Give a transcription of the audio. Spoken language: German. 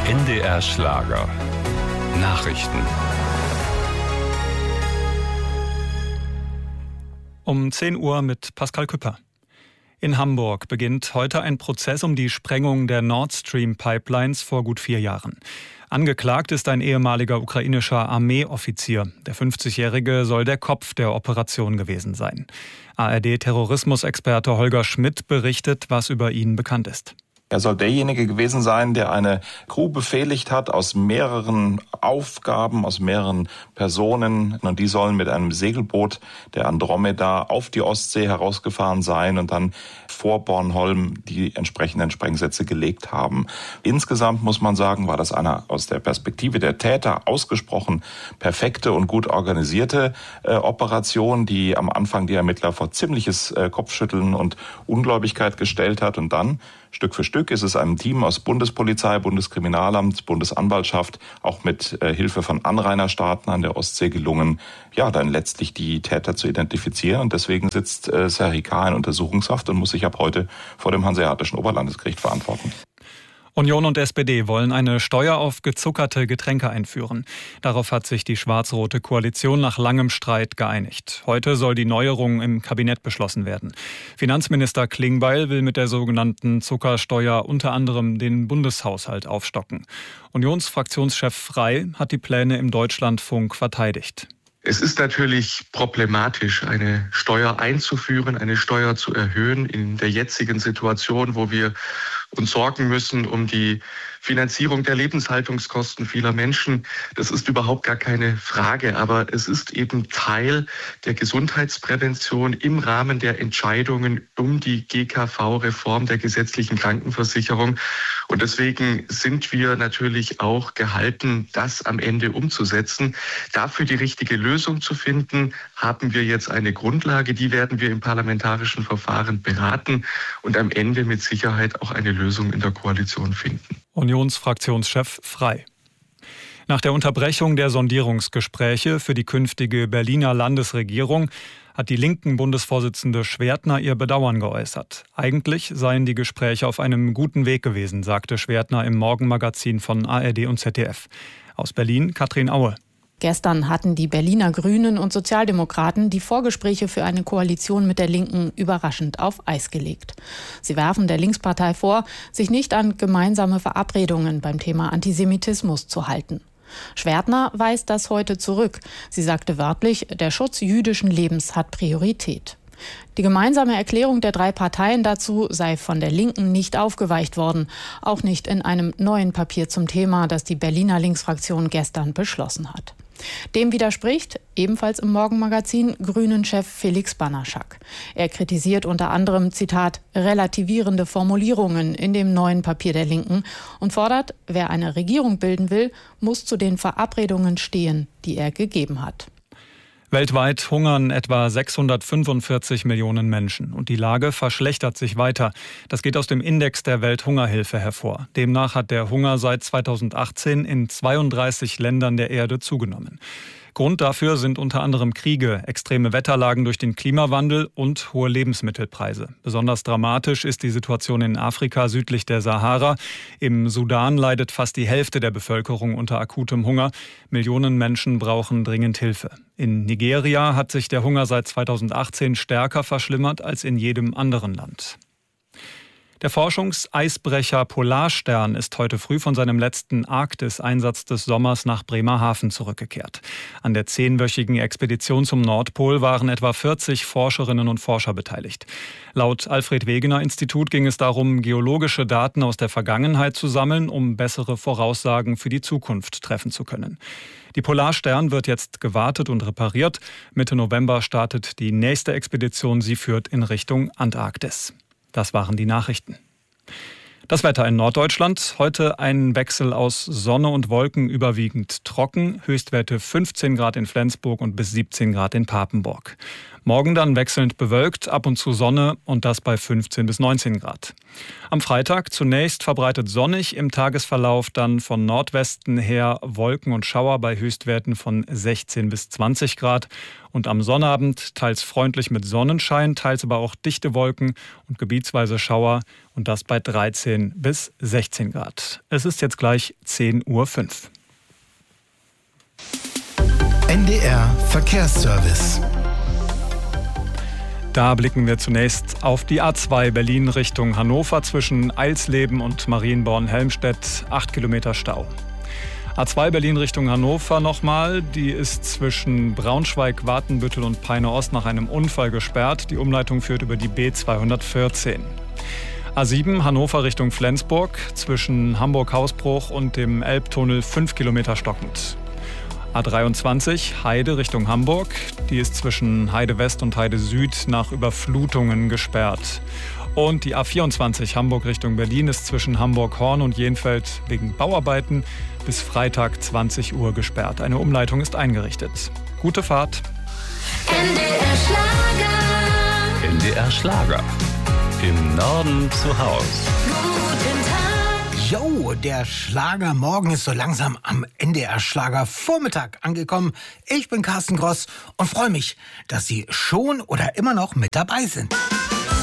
NDR Schlager. Nachrichten. Um 10 Uhr mit Pascal Küpper. In Hamburg beginnt heute ein Prozess um die Sprengung der Nord Stream Pipelines vor gut 4 Jahren. Angeklagt ist ein ehemaliger ukrainischer Armeeoffizier. Der 50-Jährige soll der Kopf der Operation gewesen sein. ARD-Terrorismusexperte Holger Schmidt berichtet, was über ihn bekannt ist. Er soll derjenige gewesen sein, der eine Crew befehligt hat aus mehreren Aufgaben, aus mehreren Personen. Und die sollen mit einem Segelboot der Andromeda auf die Ostsee herausgefahren sein und dann vor Bornholm die entsprechenden Sprengsätze gelegt haben. Insgesamt muss man sagen, war das eine aus der Perspektive der Täter ausgesprochen perfekte und gut organisierte Operation, die am Anfang die Ermittler vor ziemliches Kopfschütteln und Ungläubigkeit gestellt hat. Und dann Stück für Stück ist es einem Team aus Bundespolizei, Bundeskriminalamt, Bundesanwaltschaft, auch mit Hilfe von Anrainerstaaten an der Ostsee gelungen, dann letztlich die Täter zu identifizieren. Und deswegen sitzt Serhii K. in Untersuchungshaft und muss sich ab heute vor dem Hanseatischen Oberlandesgericht verantworten. Union und SPD wollen eine Steuer auf gezuckerte Getränke einführen. Darauf hat sich die schwarz-rote Koalition nach langem Streit geeinigt. Heute soll die Neuerung im Kabinett beschlossen werden. Finanzminister Klingbeil will mit der sogenannten Zuckersteuer unter anderem den Bundeshaushalt aufstocken. Unionsfraktionschef Frey hat die Pläne im Deutschlandfunk verteidigt. Es ist natürlich problematisch, eine Steuer einzuführen, eine Steuer zu erhöhen in der jetzigen Situation, wo wir uns sorgen müssen um die Finanzierung der Lebenshaltungskosten vieler Menschen. Das ist überhaupt gar keine Frage, aber es ist eben Teil der Gesundheitsprävention im Rahmen der Entscheidungen um die GKV-Reform der gesetzlichen Krankenversicherung. Und deswegen sind wir natürlich auch gehalten, das am Ende umzusetzen. Dafür die richtige Lösung zu finden, haben wir jetzt eine Grundlage, die werden wir im parlamentarischen Verfahren beraten und am Ende mit Sicherheit auch eine Lösung in der Koalition finden. Unionsfraktionschef Frey. Nach der Unterbrechung der Sondierungsgespräche für die künftige Berliner Landesregierung hat die linken Bundesvorsitzende Schwertner ihr Bedauern geäußert. Eigentlich seien die Gespräche auf einem guten Weg gewesen, sagte Schwertner im Morgenmagazin von ARD und ZDF. Aus Berlin Katrin Aue. Gestern hatten die Berliner Grünen und Sozialdemokraten die Vorgespräche für eine Koalition mit der Linken überraschend auf Eis gelegt. Sie werfen der Linkspartei vor, sich nicht an gemeinsame Verabredungen beim Thema Antisemitismus zu halten. Schwertner weist das heute zurück. Sie sagte wörtlich, der Schutz jüdischen Lebens hat Priorität. Die gemeinsame Erklärung der 3 Parteien dazu sei von der Linken nicht aufgeweicht worden, auch nicht in einem neuen Papier zum Thema, das die Berliner Linksfraktion gestern beschlossen hat. Dem widerspricht, ebenfalls im Morgenmagazin, Grünen-Chef Felix Banaschak. Er kritisiert unter anderem, Zitat, relativierende Formulierungen in dem neuen Papier der Linken und fordert, wer eine Regierung bilden will, muss zu den Verabredungen stehen, die er gegeben hat. Weltweit hungern etwa 645 Millionen Menschen und die Lage verschlechtert sich weiter. Das geht aus dem Index der Welthungerhilfe hervor. Demnach hat der Hunger seit 2018 in 32 Ländern der Erde zugenommen. Grund dafür sind unter anderem Kriege, extreme Wetterlagen durch den Klimawandel und hohe Lebensmittelpreise. Besonders dramatisch ist die Situation in Afrika südlich der Sahara. Im Sudan leidet fast die Hälfte der Bevölkerung unter akutem Hunger. Millionen Menschen brauchen dringend Hilfe. In Nigeria hat sich der Hunger seit 2018 stärker verschlimmert als in jedem anderen Land. Der Forschungseisbrecher Polarstern ist heute früh von seinem letzten Arktis-Einsatz des Sommers nach Bremerhaven zurückgekehrt. An der 10-wöchigen Expedition zum Nordpol waren etwa 40 Forscherinnen und Forscher beteiligt. Laut Alfred-Wegener-Institut ging es darum, geologische Daten aus der Vergangenheit zu sammeln, um bessere Voraussagen für die Zukunft treffen zu können. Die Polarstern wird jetzt gewartet und repariert. Mitte November startet die nächste Expedition. Sie führt in Richtung Antarktis. Das waren die Nachrichten. Das Wetter in Norddeutschland. Heute ein Wechsel aus Sonne und Wolken, überwiegend trocken. Höchstwerte 15 Grad in Flensburg und bis 17 Grad in Papenburg. Morgen dann wechselnd bewölkt, ab und zu Sonne und das bei 15 bis 19 Grad. Am Freitag zunächst verbreitet sonnig, im Tagesverlauf dann von Nordwesten her Wolken und Schauer bei Höchstwerten von 16 bis 20 Grad. Und am Sonnabend teils freundlich mit Sonnenschein, teils aber auch dichte Wolken und gebietsweise Schauer und das bei 13 bis 16 Grad. Es ist jetzt gleich 10:05 Uhr. NDR Verkehrsservice. Da blicken wir zunächst auf die A2 Berlin Richtung Hannover zwischen Eilsleben und Marienborn-Helmstedt, 8 Kilometer Stau. A2 Berlin Richtung Hannover nochmal, die ist zwischen Braunschweig, Watenbüttel und Peine Ost nach einem Unfall gesperrt. Die Umleitung führt über die B214. A7 Hannover Richtung Flensburg zwischen Hamburg-Hausbruch und dem Elbtunnel 5 Kilometer stockend. A23 Heide Richtung Hamburg, die ist zwischen Heide West und Heide Süd nach Überflutungen gesperrt. Und die A24 Hamburg Richtung Berlin ist zwischen Hamburg-Horn und Jenfeld wegen Bauarbeiten bis Freitag 20 Uhr gesperrt. Eine Umleitung ist eingerichtet. Gute Fahrt. NDR Schlager. NDR Schlager. Im Norden zu Haus. Guten Tag. Jo, der Schlager morgen ist so langsam am NDR Schlager Vormittag angekommen. Ich bin Carsten Gross und freue mich, dass Sie schon oder immer noch mit dabei sind.